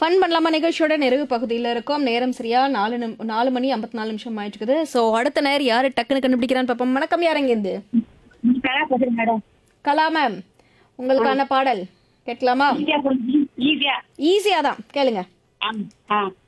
Fun பண்ணலாமா நிகழ்ச்சியோட நிறைவு பகுதியில் இருக்கோம். நேரம் சரியா 4 மணி 54 நிமிஷம் ஆயிட்டு இருக்குது. ஸோ அடுத்த நேரம் யாரு டக்குன்னு கண்டுபிடிக்கிறான்னு பார்ப்போம். வணக்கம், யார் எங்கேருந்து? கலா பேசுறேன் மேடம். கலா மேம், உங்களுக்கான பாடல் கேட்கலாமா? ஈஸியா. ஈஸியா தான் கேளுங்க. ஆ